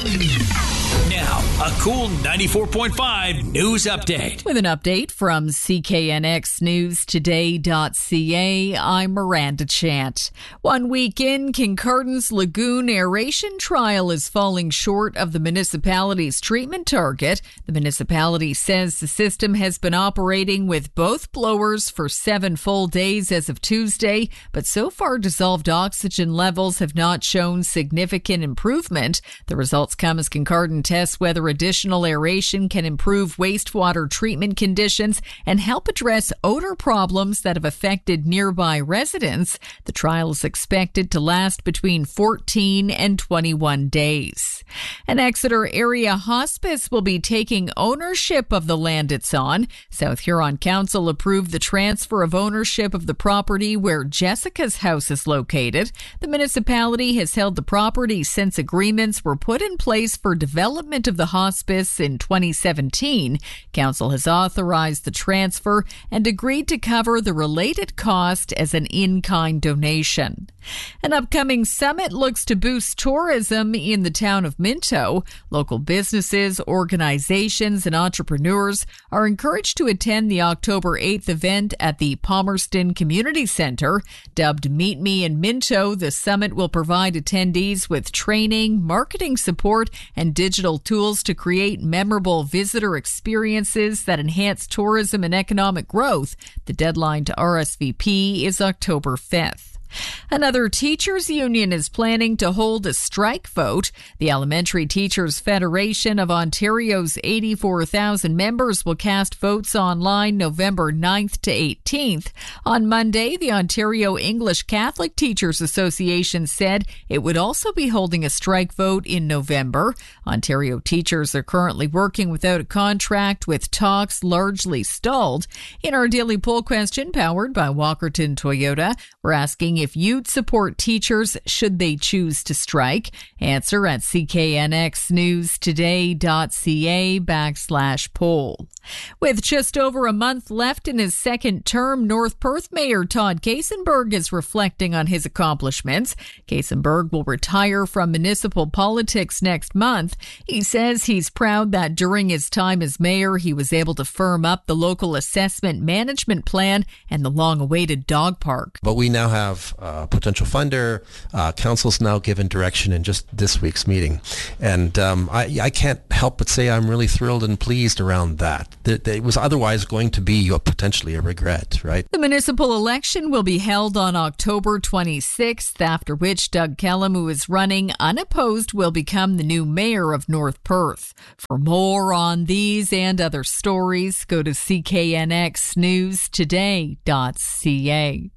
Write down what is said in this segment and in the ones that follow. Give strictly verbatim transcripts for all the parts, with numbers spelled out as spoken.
Now, a cool ninety-four point five news update. With an update from C K N X News Today dot C A, I'm Miranda Chant. One week in, Kincardin's Lagoon aeration trial is falling short of the municipality's treatment target. The municipality says the system has been operating with both blowers for seven full days as of Tuesday, but so far dissolved oxygen levels have not shown significant improvement. The results come as Kincardin tests whether additional aeration can improve wastewater treatment conditions and help address odor problems that have affected nearby residents. The trial is expected to last between fourteen and twenty-one days. An Exeter area hospice will be taking ownership of the land it's on. South Huron Council approved the transfer of ownership of the property where Jessica's house is located. The municipality has held the property since agreements were put in place for development of the hospice in twenty seventeen. Council has authorized the transfer and agreed to cover the related cost as an in-kind donation. An upcoming summit looks to boost tourism in the town of Minto. Local businesses, organizations, and entrepreneurs are encouraged to attend the October eighth event at the Palmerston Community Centre. Dubbed Meet Me in Minto, the summit will provide attendees with training, marketing support, and digital tools to create memorable visitor experiences that enhance tourism and economic growth. The deadline to R S V P is October fifth. Another teachers' union is planning to hold a strike vote. The Elementary Teachers Federation of Ontario's eighty-four thousand members will cast votes online November ninth to eighteenth. On Monday, the Ontario English Catholic Teachers Association said it would also be holding a strike vote in November. Ontario teachers are currently working without a contract, with talks largely stalled. In our daily poll question, powered by Walkerton Toyota, we're asking if you'd support teachers should they choose to strike. Answer at C K N X News Today dot C A backslash poll. With just over a month left in his second term, North Perth Mayor Todd Kaysenberg is reflecting on his accomplishments. Kaysenberg will retire from municipal politics next month. He says he's proud that during his time as mayor, he was able to firm up the local assessment management plan and the long-awaited dog park. But we now have a potential funder. Uh, council's now given direction in just this week's meeting. And um, I, I can't help but say I'm really thrilled and pleased around that. It was otherwise going to be a, potentially a regret, right? The municipal election will be held on October twenty-sixth, after which Doug Kellum, who is running unopposed, will become the new mayor of North Perth. For more on these and other stories, go to C K N X News Today dot C A.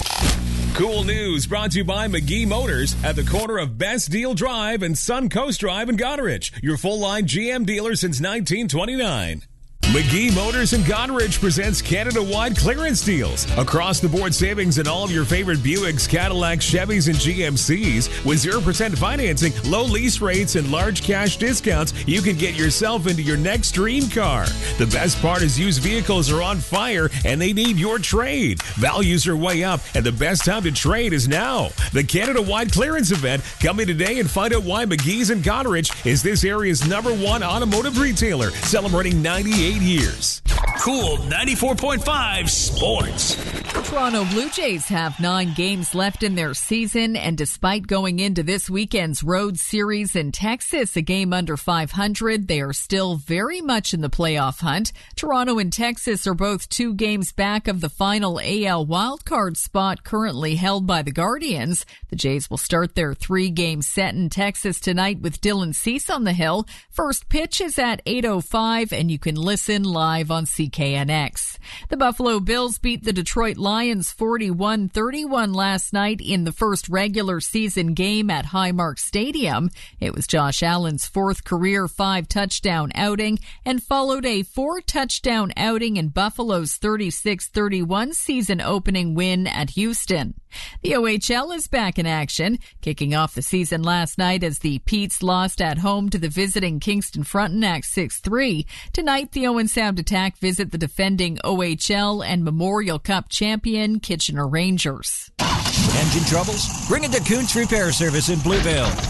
Cool news brought to you by McGee Motors at the corner of Best Deal Drive and Suncoast Drive in Goderich. Your full-line G M dealer since nineteen twenty-nine. McGee Motors in Goderich presents Canada-wide clearance deals. Across-the-board savings in all of your favorite Buicks, Cadillacs, Chevys, and G M Cs. With zero percent financing, low lease rates, and large cash discounts, you can get yourself into your next dream car. The best part is used vehicles are on fire, and they need your trade. Values are way up, and the best time to trade is now. The Canada-wide clearance event. Come in today and find out why McGee's in Goderich is this area's number one automotive retailer, celebrating ninety-eight years. Cool ninety-four point five Sports. The Toronto Blue Jays have nine games left in their season, and despite going into this weekend's road series in Texas, a game under five hundred, they are still very much in the playoff hunt. Toronto and Texas are both two games back of the final A L wildcard spot currently held by the Guardians. The Jays will start their three-game set in Texas tonight with Dylan Cease on the hill. First pitch is at eight oh five, and you can listen live on C K N X. The Buffalo Bills beat the Detroit Lions forty-one thirty-one last night in the first regular season game at Highmark Stadium. It was Josh Allen's fourth career five-touchdown outing and followed a four-touchdown outing in Buffalo's thirty-six thirty-one season-opening win at Houston. The O H L is back in action, kicking off the season last night as the Petes lost at home to the visiting Kingston Frontenac six three. Tonight, the Owen Sound Attack visit the defending O H L and Memorial Cup champion Kitchener Rangers. Engine troubles? Bring it to Kuntz Repair Service in Blueville.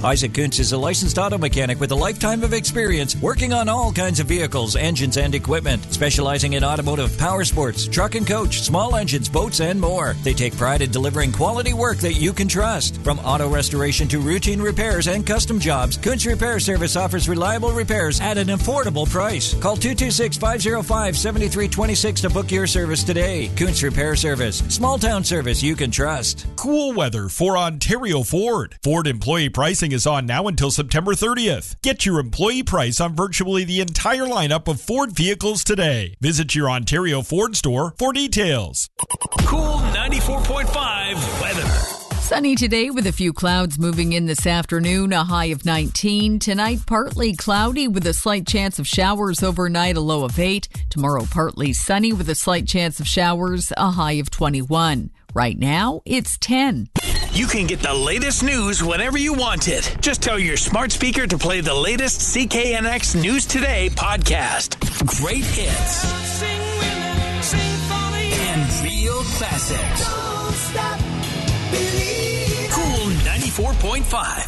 Isaac Kuntz is a licensed auto mechanic with a lifetime of experience working on all kinds of vehicles, engines, and equipment, specializing in automotive, power sports, truck and coach, small engines, boats, and more. They take pride in delivering quality work that you can trust. From auto restoration to routine repairs and custom jobs, Kuntz Repair Service offers reliable repairs at an affordable price. Call two two six, five oh five, seven three two six to book your service today. Kuntz Repair Service. Small town service you can trust. Cool weather for Ontario Ford. Ford employee pricing is on now until September thirtieth. Get your employee price on virtually the entire lineup of Ford vehicles today. Visit your Ontario Ford store for details. Cool ninety-four point five weather. Sunny today with a few clouds moving in this afternoon, a high of nineteen. Tonight, partly cloudy with a slight chance of showers overnight, a low of eight. Tomorrow, partly sunny with a slight chance of showers, a high of twenty-one. Right now, it's ten. You can get the latest news whenever you want it. Just tell your smart speaker to play the latest C K N X News Today podcast. Great hits. And real classics. Cool ninety-four point five.